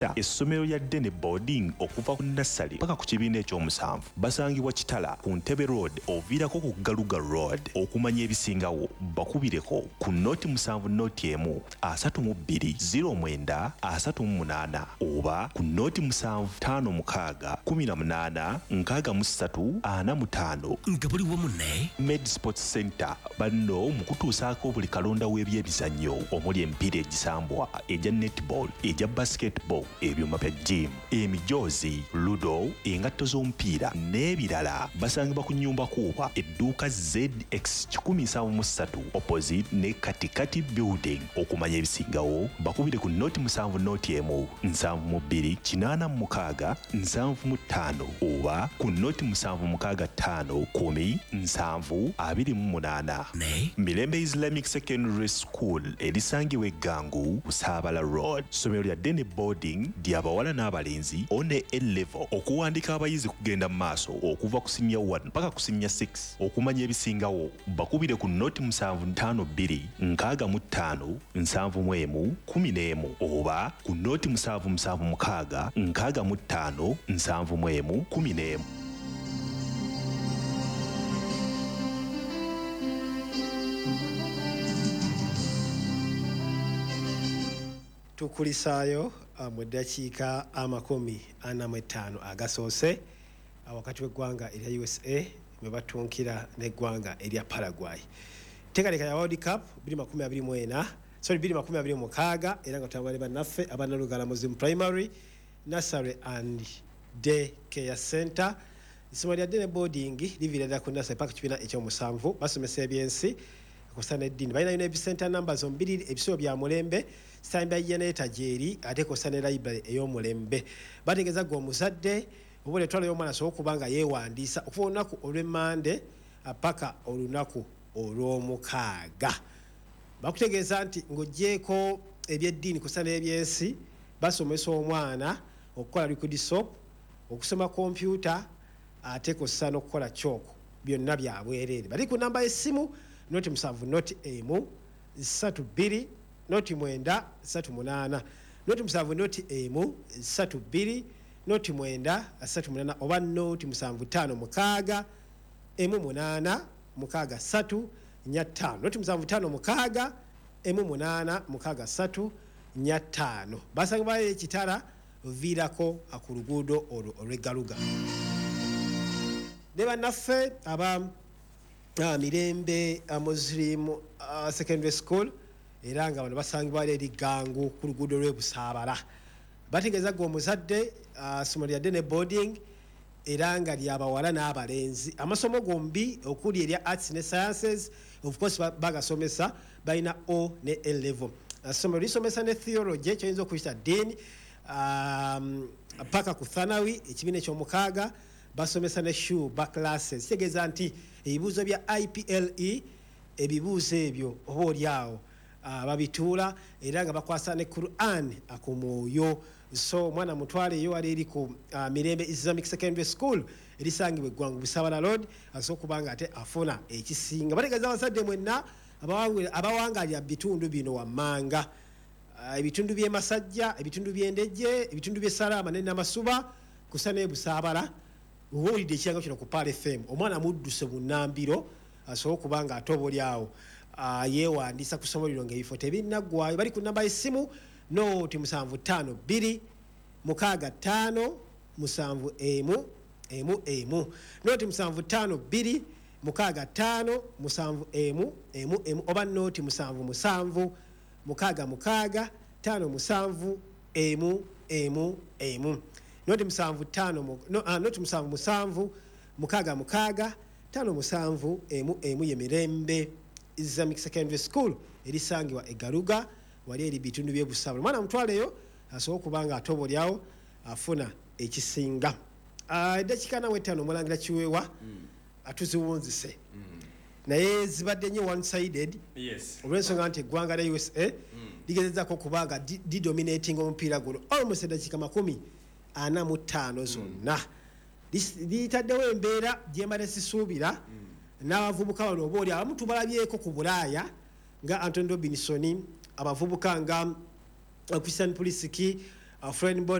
Essomero lya Dene Boarding okuva ku Nassali paka ku kibiina ekyomusanvu basangibwa Kitala ku Ntebe Road oviirako ku Galuga Road. Okumanya ebisingawo bakubireko ku noti 731 oba ku noti 75186345 nga buli wamu ne Med Sports Center banno mu kutuusaako buli kalonda w'ebyebizannyo omuli emipiira egisambwa egya netball egya basketball ebyuma bya gym emijoozi ludo engatto z'omupiira n'ebirala basangibwa ku nnyumba kuuba edduuka ZX 173 opposite ne Katikati building. Okumanya ebisingawo bakubire ku noti 772 oba ku noti 765 ne Mirembe Islamic Secondary School erisangibwa Eggangu Busaabala Road. Ssomero lya Dene Boarding ly'abawala n'abalenzi one A-level okuwandika abayizi kugenda mu maaso okuva ku senior 1 mpaka ku senior 6. Okumanya ebisingawo bakubire ku noti 752 oba ku noti 776 tukulisaayo mu ddakiika 45 agasoose wakati w'eggwanga erya USA mwe batunkira n'eggwanga erya Paraguay. Tekaleka ya World Cup 2026 era nga tutambula ne bannaffe abanalugala Muslim Primary Nursery and Day Care Center. Essomero lya Dene Boarding liviirira ku Nursery paka kibiina ekyomusanvu basomesa ebyensi kusana eddiini balina ebisenta namba zombiri ebisolo bya mulembe sitayimba yeneta jeeri ate kusana library ey'omulembe bategeeza gwe omuzadde obule twala y'omwana asobola okuba nga yeewandiisa okuva olunaku olw'emmande paka olunaku olw'omukaaga. Bakutegeeza nti ng'oggyeko ebyeddiini kusana ebyensi basomesa omwana okukola liquid soap okusoma kompyuta ate kusana okukola kyoko byonna bya bwereere. Bali ku namba y'essimu noti 7 noti 1 32 noti 9 38 noti 7 noti 1 32 noti 9 38 oba noti 75 1 8 6 noti 75 1 8 6 basanga ekitala viirako ku luguudo olw'eggaluga. Ne bannaffe aba Mirembe Muslim Secondary School era nga bano basangibwa eri Gangu ku luguudo lw'Ebusaabala. Bategeeza gwe omuzadde ssomero lya Dene Boarding era nga ly'abawala n'abalenzi amasomo gombi okuli erya arts ne sciences of course bagasomesa balina O ne A level. Ssomero lisomesa ne theology kyoyinza okuyita ddiini paka ku thanawi ekibiina eky'omukaaga basomesa ne shuba classes. Kitegeeza nti ebibuuzo bya IPLE ebibuuzo ebyo oba oliawo babituula era nga bakwasa ne Quran ku mwoyo. So mwana mutwaleyo wali eri ku Mirembe Islamic Secondary School erisangibwa Eggwangu Busaabala Road asobola okuba nga ate afuna ekisinga. Bategeeza abazadde mwenna abawangalira bitundu bino wammanga ebitundu by'e Masajja ebitundu by'Endejje ebitundu by'e Salama ne Namasuba kusa ne Busaabala owulidde ekirango kino ku Pal FM omwana mudduse mu Nambiro asobola okuba nga ate obaolyawo yeewandiisa ku ssomo lino ng'ebifo tebinnaggwayo. Bali ku namba y'essimu noti 752 65 71 noti 752 65 71 oba noti 77 66 57 noti 777 66 57 ye Mirembe Islamic Secondary School erisangibwa Eggaluga wali eri bitundu by'e Busaabala. Mwana mutwaleyo asobola okuba nga atobolyawo afuna ekisinga. Eddakiika nawe 5 Omulangira Kiweewa atuziwunzise naye zibadde nnyo one sided olw'ensonga nti eggwanga lya USA ligezezaako okuba nga didominating omupiira guno almost eddakiika 45 zonna. Litaddewo embeera gyembadde sisuubira n'abavubuka bano oba oli abamu tubalabyeko ku Bulaaya nga Anthony Robinson abavubuka nga Christian Pulisic Foreign